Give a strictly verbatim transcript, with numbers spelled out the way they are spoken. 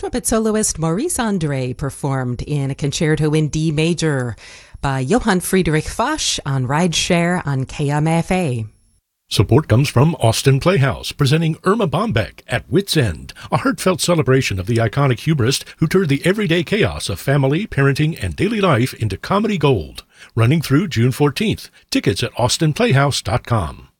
Trumpet soloist Maurice André performed in a concerto in D major by Johann Friedrich Foch on Rideshare on K M F A. Support comes from Austin Playhouse, presenting Irma Bombeck at Wits End, a heartfelt celebration of the iconic humorist who turned the everyday chaos of family, parenting, and daily life into comedy gold. Running through June fourteenth. Tickets at austin playhouse dot com.